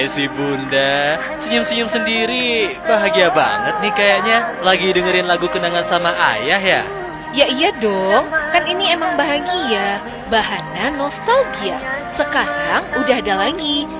Si Bunda, senyum-senyum sendiri, bahagia banget nih kayaknya. Lagi dengerin lagu kenangan sama ayah ya? Ya iya dong, kan ini emang bahagia, bahana nostalgia. Sekarang udah ada lagi